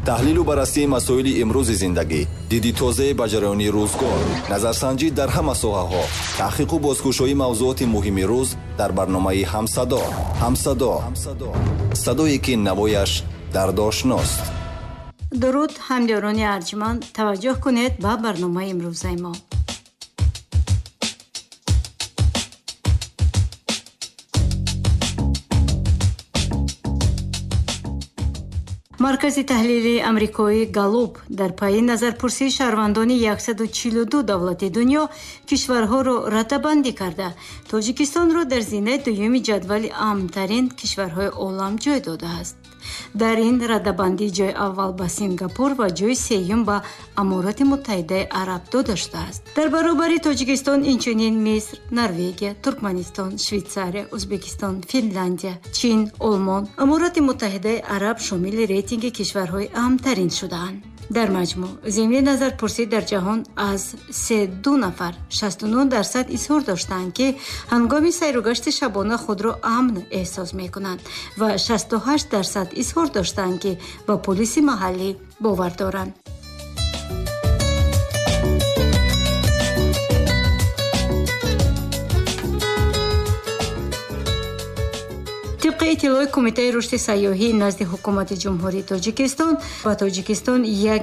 таҳлилу баррасии масоили имрӯзи зиндагӣ, диди тозаи ба ҷараёни рӯзгор, назарсанҷӣ дар ҳама соҳаҳо, таҳқиқу бозкушоии мавзуоти муҳими рӯз дар барномаи ҳамсадо. Садое ки навояш дардошност. дуруд ҳамёрони арҷманд, таваҷҷӯҳ кунед ба барномаи имрӯзаи мо. маркази таҳлилии амрикои галлуп дар пайи назарпурсии шаҳрвандони 142 давлати дунё кишварҳоро ратабандӣ карда, тоҷикистонро дар зинаи дуюми ҷадвали амнтарин кишварҳои олам ҷой додааст. дар ин радабандӣ ҷойи аввал ба Сингапур ва ҷойи сеюм ба Аморати Муттаҳидаи Араб дода шудааст. дар баробари Тоҷикистон инчунин Миср, Норвегия, Туркманистон, Швейтсария, Ӯзбекистон, Финляндия, Чин, Олмон, Аморати Муттаҳидаи Араб шомили рейтинги кишварҳои аҳамтарин шудаанд. дар маҷмӯъ земли назарпурсӣ дар ҷаҳон аз 32 нафар 69% изҳор доштанд, ки ҳангоми сайругашти шабона худро амн эҳсос мекунанд ва 68% изҳор доштанд, ки ба полиси маҳаллӣ бовар доранд. طبق اطلاع کمیته رشد سیاحی نزد حکومت جمهوری تاجیکستان و تاجیکستان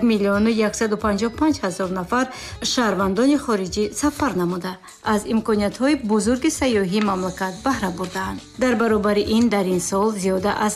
1,155,000 نفر شهروندان خارجی سفر نموده از امکانیت‌های بزرگ سیاحی مملکت بهره بردند. در برابر این در این سال زیاده از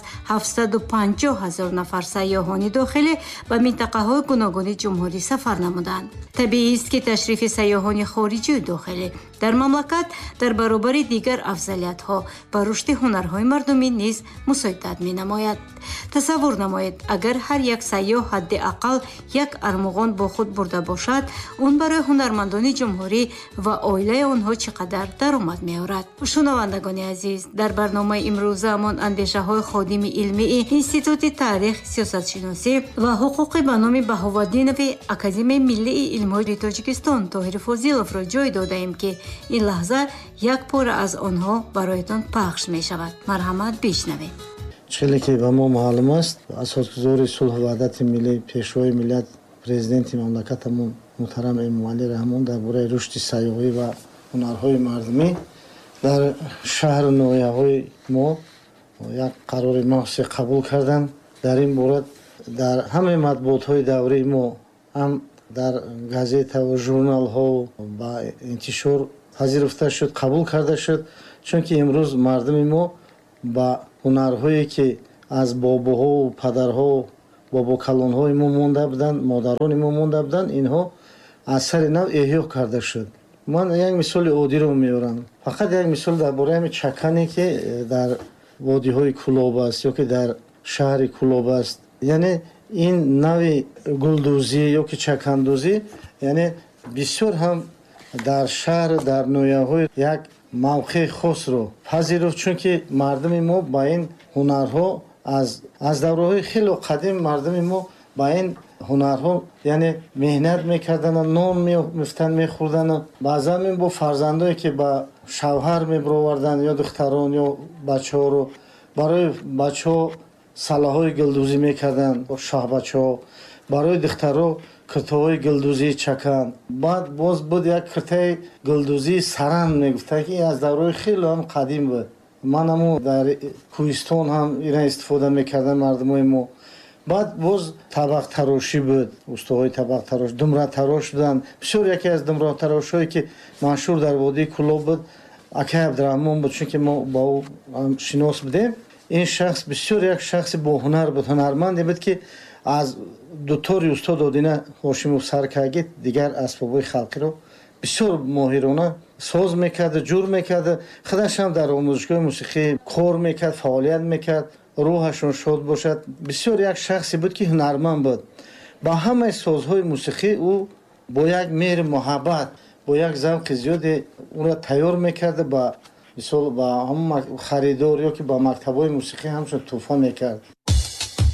750,000 نفر سیاحان داخلی به منطقه‌های گوناگون جمهوری سفر نمودند. طبیعی است که تشریف سیاحان خارجی داخلی در مملکت در برابر دیگر افضلیت‌ها و رشد هنرهای مردمی نیز مساعدت می‌نماید. تصور نمایید اگر هر یک سیاح حداقل یک ارمغان با خود برده باشد، اون برای هنرمندان جمهوری و عائله آنها چقدر درآمد می‌آورد. شنوندگان عزیز، در برنامه امروزمان اندیشه‌های خادم علمی انستیتوت تاریخ، سیاستشناسی و حقوق به نام بهاءالدین اکادمی ملی علم‌های تاجیکستان طاهر فاضلов را جای داده‌ایم که این لحظه یک پاره از آنها برایتان پخش می‌شود. مرحمت بشنوید. چیزی که به ما معلوم است، اساسگذار صلح و وحدت ملی، پیشوای ملت، پرزیدنت مملکتمون محترم امامعلی رحمون درباره رشد سیاحی و هنرهای مردمی در شهر و ناحیه‌های ما یک قرار محض قبول کردند. در این مورد در همه مطبوعات‌های دوره ما هم در گازیت و ژورنال ها با انتشار پذیرفته شد، قبول کرده شد، چون که امروز مردم ما با هنرهایی که از باباها و پدرها بابا کلانهای ما مونده بودند، مادران ما مونده بودند، اینها از سر نو احیا کرده شد. من یک مثال عادی رو میارم، فقط یک مثال درباره همین چکنی که در وادی های کلاب است یا که در شهر کلاب است، یعنی این نوع گلدوزی یا که چکندوزی یعنی بسیار هم در شهر در نویاهای یک موقع خاص رو پذیرفت، چون که مردم ما با این هنرها از دوره‌های خیلی قدیم مردم ما با این هنرها یعنی مهنت میکردن، نان میفتن میخوردن. بعضا می با فرزندایی که با شوهر میبروردن یا دختران یا بچه‌ها رو برای بچه‌ها سلاح‌های گلدوزی میکردن، شاه بچه‌ها برای دخترها کرته‌های گلدوزی چکن. بعد باز بود یک کرته گلدوزی سرند میگفتن که از دوره خیلی هم قدیم بود. من هم در کوهستان هم اینا استفاده میکردن مردمای ما. بعد باز طبق تراشی بود، استادای طبق تراش، دمره تراش بودن. بسیار یکی از دمره تراشایی که مشهور در وادی کلاب بود اکای عبدالرحمن بود، چون که ما با او شناس بودیم. این شخص بسیار یک شخص با هنر بود، هنرمندی بود که از دوتاری استاد آدینه هاشمov سرکاگی دیگر اسباب‌های خلقی رو بسیار ماهرانه ساز میکرد، جور میکرد. خودش هم در آموزشگاه موسیقی کار میکرد، فعالیت میکرد، روحشون شاد باشد. بسیار یک شخصی بود که هنرمند بود. با همه سازهای موسیقی او با یک مهر محبت، با یک ذوق زیادی اون را تیار میکرد، با مثال با هم خریدار یا که با مکتب‌های موسیقی همشون تحفه میکرد.